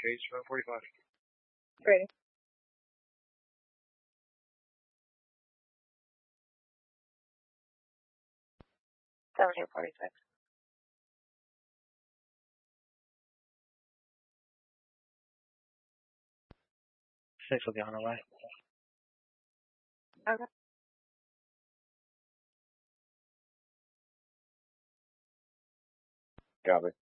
Cage 45. Ready. Seventeen 46. 6 will be on the way. Okay. Copy.